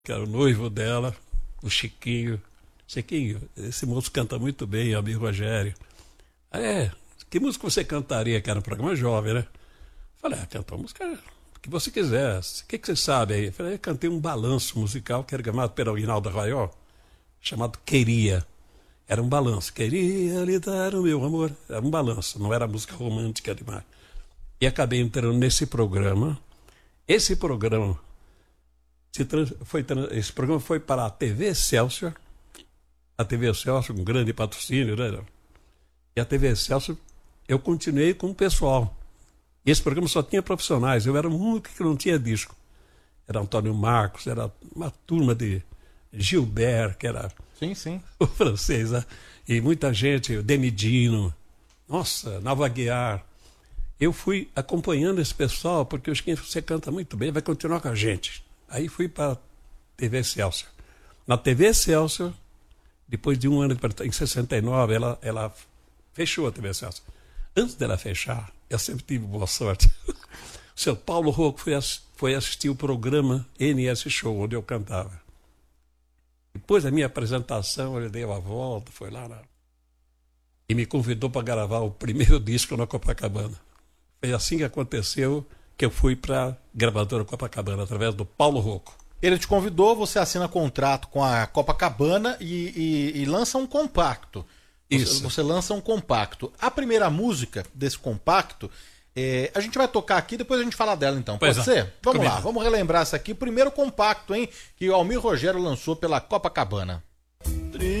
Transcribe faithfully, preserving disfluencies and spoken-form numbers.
que era o noivo dela, o Chiquinho. Chiquinho, esse moço canta muito bem, amigo Rogério. Ah, é, que música você cantaria, que era um programa jovem, né? Falei, ah, canta uma música que você quiser. O que, que você sabe aí? Falei, eu cantei um balanço musical que era gravado pelo Aguinaldo Arraiol, chamado Queria. Era um balanço. Queria lhe dar o meu amor. Era um balanço, não era música romântica demais. E acabei entrando nesse programa. Esse programa, se trans, foi, esse programa foi para a T V Excelsior. A T V Excelsior, um grande patrocínio, né? E a T V Excelsior, eu continuei com o pessoal. E esse programa só tinha profissionais. Eu era o único que não tinha disco. Era Antônio Marcos, era uma turma de Gilbert, que era sim, sim. o francês, né? E muita gente, o Demidino, nossa, Nava Guiar. Eu fui acompanhando esse pessoal, porque eu acho que você canta muito bem, vai continuar com a gente. Aí fui para a T V Excelsior. Na T V Excelsior, depois de um ano, em sessenta e nove, ela, ela fechou a T V Excelsior. Antes dela fechar, eu sempre tive boa sorte. O seu Paulo Rocco foi, foi assistir o programa N S Show, onde eu cantava. Depois da minha apresentação, ele deu a volta, foi lá na... e me convidou para gravar o primeiro disco na Copacabana. Foi assim que aconteceu, que eu fui para a gravadora Copacabana, através do Paulo Rocco. Ele te convidou, você assina contrato com a Copacabana e, e, e lança um compacto. Isso. Você, você lança um compacto. A primeira música desse compacto, é, a gente vai tocar aqui, depois a gente fala dela então. Pode pois ser? É. Vamos Combinado. lá, vamos relembrar essa aqui. O primeiro compacto, hein, que o Almir Rogério lançou pela Copacabana.